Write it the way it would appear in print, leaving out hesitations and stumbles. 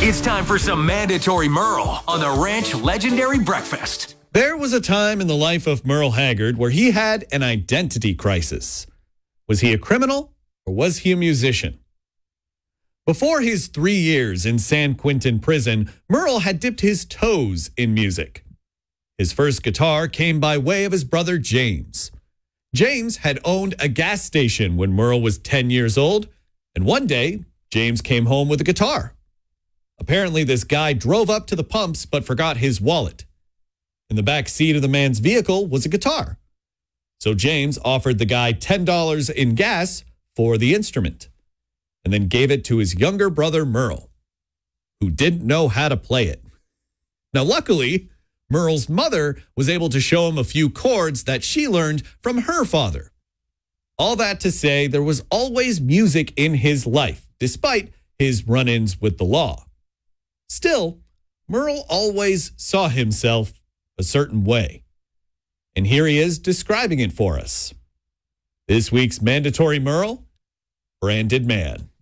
It's time for some mandatory Merle on the Ranch Legendary Breakfast. There was a time in the life of Merle Haggard where he had an identity crisis. Was he a criminal or was he a musician? Before his 3 years in San Quentin prison, Merle had dipped his toes in music. His first guitar came by way of his brother James. James had owned a gas station when Merle was 10 years old, and one day, James came home with a guitar. Apparently, this guy drove up to the pumps but forgot his wallet. In the back seat of the man's vehicle was a guitar. So James offered the guy $10 in gas for the instrument and then gave it to his younger brother, Merle, who didn't know how to play it. Now, luckily, Merle's mother was able to show him a few chords that she learned from her father. All that to say, there was always music in his life, despite his run-ins with the law. Still, Merle always saw himself a certain way. And here he is describing it for us. This week's Mandatory Merle, Branded Man.